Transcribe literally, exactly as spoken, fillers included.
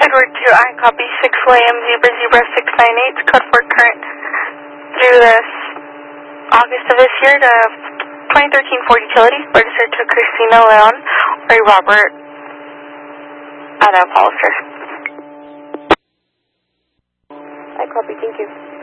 Edward two, I copy six William Zebra Zebra six nine eight, code for current through this August of this year to twenty thirteen Ford Utility, registered to Christina Leon, Ray Robert, Anna Hollister. I copy, thank you.